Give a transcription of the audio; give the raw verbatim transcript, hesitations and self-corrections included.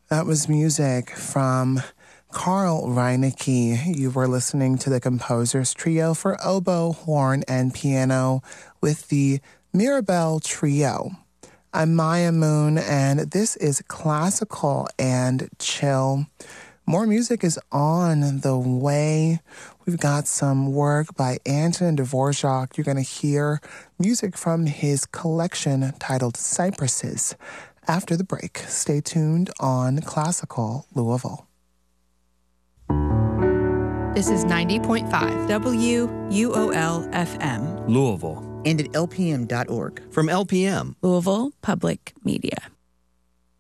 That was music from Carl Reinecke. You were listening to the Composers Trio for oboe, horn, and piano with the Mirabel Trio. I'm Maya Moon, and this is Classical and Chill. More music is on the way. We've got some work by Antonin Dvorak. You're going to hear music from his collection titled Cypresses. After the break, stay tuned on Classical Louisville. This is ninety point five W U O L F M. Louisville. And at L P M dot org. From L P M. Louisville Public Media.